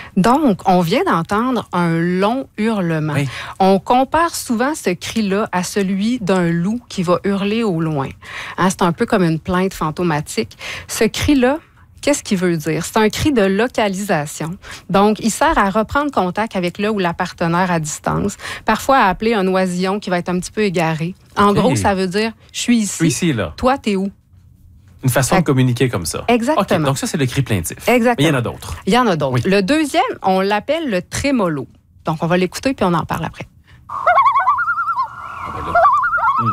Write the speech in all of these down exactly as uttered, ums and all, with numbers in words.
Donc, on vient d'entendre un long hurlement. Oui. On compare souvent ce cri-là à celui d'un loup qui va hurler au loin. Hein, c'est un peu comme une plainte fantomatique. Ce cri-là, qu'est-ce qu'il veut dire? C'est un cri de localisation. Donc, il sert à reprendre contact avec le ou la partenaire à distance, parfois à appeler un oisillon qui va être un petit peu égaré. En Okay. gros, ça veut dire « je suis ici, Je suis ici, là. toi, t'es où? » Une façon de communiquer comme ça. Exactement. OK, donc ça, c'est le cri plaintif. Exactement. Mais il y en a d'autres. Il y en a d'autres. Oui. Le deuxième, on l'appelle le trémolo. Donc, on va l'écouter puis on en parle après. Ah ben là. Hmm.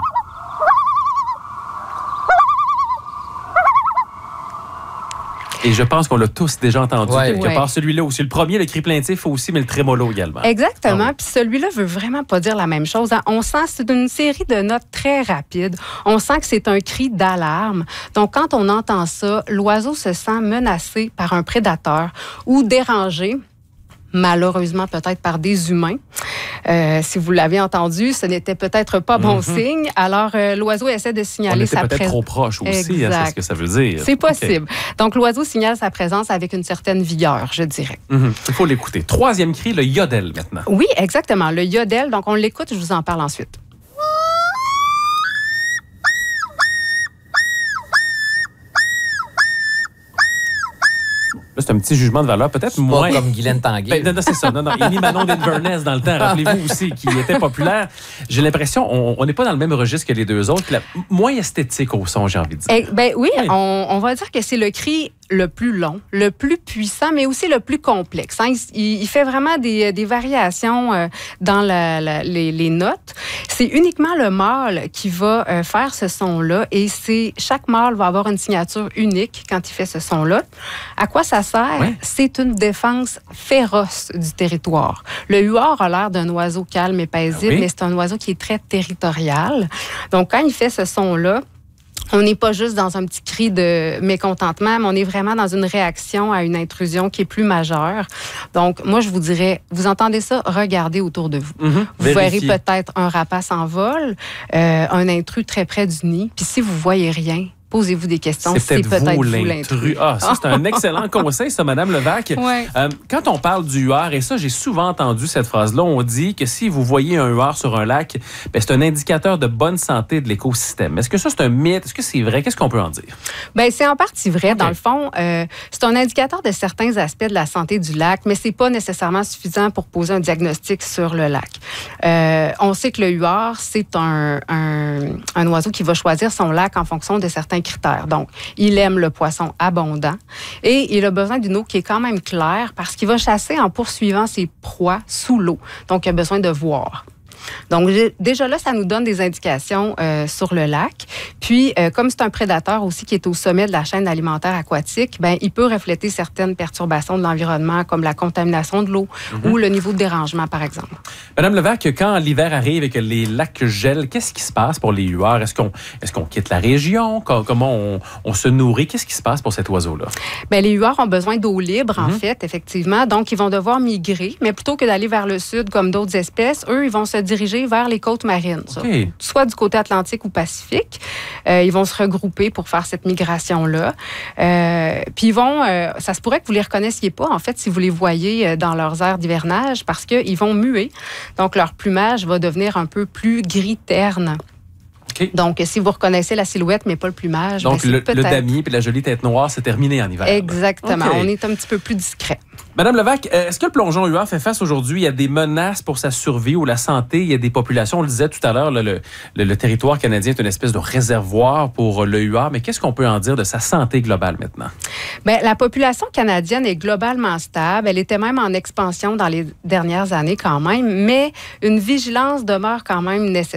Et je pense qu'on l'a tous déjà entendu Ouais. quelque Ouais. part. Celui-là aussi. Le premier, le cri plaintif aussi, mais le trémolo également. Exactement. Ah oui. Puis celui-là veut vraiment pas dire la même chose. Hein. On sent, c'est une série de notes très rapides. On sent que c'est un cri d'alarme. Donc, quand on entend ça, l'oiseau se sent menacé par un prédateur ou dérangé, malheureusement peut-être par des humains. Euh, si vous l'avez entendu, ce n'était peut-être pas bon Mm-hmm. signe. Alors, euh, l'oiseau essaie de On signaler était sa peut-être présence. trop proche aussi, hein, c'est Exact. ce que ça veut dire. C'est OK. possible. Donc, l'oiseau signale sa présence avec une certaine vigueur, je dirais. Mhm. Il faut l'écouter. Troisième cri, le yodel maintenant. Oui, exactement. Le yodel, donc on l'écoute, je vous en parle ensuite. Là, c'est un petit jugement de valeur, peut-être Pas moins. comme Guylaine Tanguay. Ben, non, non, c'est ça. Non, non. Élie Manon d'Inverness dans le temps, rappelez-vous aussi, qui était populaire. J'ai l'impression, on n'est pas dans le même registre que les deux autres. La, moins esthétique au son, j'ai envie de dire. Eh, ben oui, Oui. On, on va dire que c'est le cri le plus long, le plus puissant, mais aussi le plus complexe. Hein. Il, il fait vraiment des, des variations euh, dans la, la, les, les notes. C'est uniquement le mâle qui va euh, faire ce son-là et c'est chaque mâle va avoir une signature unique quand il fait ce son-là. À quoi ça sert? Ouais. C'est une défense féroce du territoire. Le huard a l'air d'un oiseau calme et paisible, Ah oui? mais c'est un oiseau qui est très territorial. Donc, quand il fait ce son-là, on n'est pas juste dans un petit cri de mécontentement, mais on est vraiment dans une réaction à une intrusion qui est plus majeure. Donc, moi, je vous dirais, vous entendez ça, regardez autour de vous. Mhm. Vous Vérifiez. verrez peut-être un rapace en vol, euh, un intrus très près du nid. Puis si vous voyez rien, posez-vous des questions. C'est peut-être vous l'intrus. Ah, ça, c'est un excellent conseil, ça, Madame Levac. Ouais. Euh, quand on parle du huard, et ça, j'ai souvent entendu cette phrase-là, on dit que si vous voyez un huard sur un lac, ben, c'est un indicateur de bonne santé de l'écosystème. Est-ce que ça, c'est un mythe? Est-ce que c'est vrai? Qu'est-ce qu'on peut en dire? Bien, c'est en partie vrai. Okay. Dans le fond, euh, c'est un indicateur de certains aspects de la santé du lac, mais c'est pas nécessairement suffisant pour poser un diagnostic sur le lac. Euh, on sait que le huard, c'est un, un, un oiseau qui va choisir son lac en fonction de certains critères. Donc, il aime le poisson abondant et il a besoin d'une eau qui est quand même claire parce qu'il va chasser en poursuivant ses proies sous l'eau. Donc, il a besoin de voir. Donc, déjà là, ça nous donne des indications euh, sur le lac. Puis, euh, comme c'est un prédateur aussi qui est au sommet de la chaîne alimentaire aquatique, ben, il peut refléter certaines perturbations de l'environnement, comme la contamination de l'eau mm-hmm. ou le niveau de dérangement, par exemple. Madame Levac, quand l'hiver arrive et que les lacs gèlent, qu'est-ce qui se passe pour les huards? Est-ce qu'on, est-ce qu'on quitte la région? Comment on, on se nourrit? Qu'est-ce qui se passe pour cet oiseau-là? Bien, les huards ont besoin d'eau libre, mm-hmm. en fait, effectivement. Donc, ils vont devoir migrer. Mais plutôt que d'aller vers le sud, comme d'autres espèces, eux, ils vont se diriger vers les côtes marines, okay. soit du côté Atlantique ou Pacifique. Euh, ils vont se regrouper pour faire cette migration-là. Euh, puis ils vont, euh, ça se pourrait que vous les reconnaissiez pas, en fait, si vous les voyez dans leurs aires d'hivernage, parce qu'ils vont muer. Donc, leur plumage va devenir un peu plus gris terne. Okay. Donc, si vous reconnaissez la silhouette, mais pas le plumage, donc ben, le, peut-être... le damier et la jolie tête noire, c'est terminé en hiver. Exactement. Okay. On est un petit peu plus discret. Madame Levac, est-ce que le plongeon huard fait face aujourd'hui? Il y a des menaces pour sa survie ou la santé. Il y a des populations, on le disait tout à l'heure, le, le, le territoire canadien est une espèce de réservoir pour le huard. Mais qu'est-ce qu'on peut en dire de sa santé globale maintenant? Bien, la population canadienne est globalement stable. Elle était même en expansion dans les dernières années quand même, mais une vigilance demeure quand même nécessaire.